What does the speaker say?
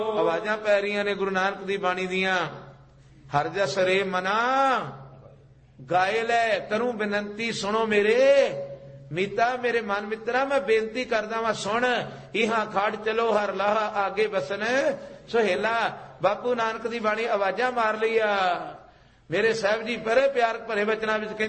ਆਵਾਜ਼ਾਂ ਪੈ ਰਹੀਆਂ ਨੇ ਗੁਰੂ ਨਾਨਕ ਦੀ ਬਾਣੀ ਦੀਆਂ। ਹਰ ਜਸ ਰੇ ਮਨਾ ਗਾਏ ਲੈ ਕਰੂੰ ਬੇਨੰਤੀ ਸੁਣੋ ਮੇਰੇ ਮੀਤਾ। ਮੇਰੇ ਮਨ ਮਿੱਤਰਾ ਮੈਂ ਬੇਨਤੀ ਕਰਦਾ ਵਾਂ ਸੁਣ। ਇਹਾਂ ਖਾੜ ਚਲੋ ਹਰ ਲਾਹਾ ਆਗੇ ਬਸਨ ਸੁਹੇਲਾ। ਬਾਪੂ ਨਾਨਕ ਦੀ ਬਾਣੀ ਆਵਾਜ਼ਾਂ ਮਾਰ ਲਈ ਆ ਮੇਰੇ ਸਾਹਿਬ ਜੀ ਬੜੇ ਪਿਆਰ ਭਰੇ ਬਚਨਾਂ ਵਿੱਚ